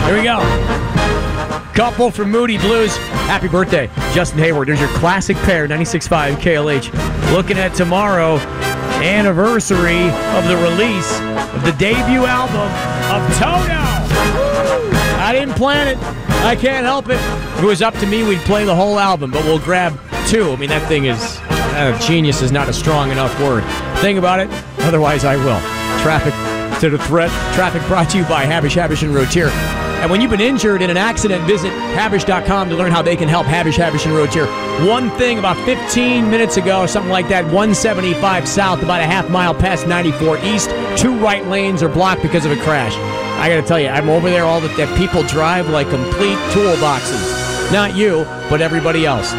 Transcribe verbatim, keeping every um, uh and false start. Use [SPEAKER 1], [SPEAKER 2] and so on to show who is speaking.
[SPEAKER 1] Here we go. Couple from Moody Blues. Happy birthday, Justin Hayward. There's your classic pair, ninety-six point five K L H. Looking at tomorrow, anniversary of the release of the debut album of Toto. I didn't plan it. I can't help it. If it was up to me, we'd play the whole album, but we'll grab two. I mean, that thing is... Uh, genius is not a strong enough word. Think about it. Otherwise, I will. Traffic to the threat. Traffic brought to you by Habish, Habish, and Rotier. And when you've been injured in an accident, visit Habish dot com to learn how they can help. Habish, Habish, and Rotier. One thing about fifteen minutes ago, something like that, one seventy-five south, about a half mile past ninety-four east, two right lanes are blocked because of a crash. I got to tell you, I'm over there all the that people drive like complete toolboxes. Not you, but everybody else.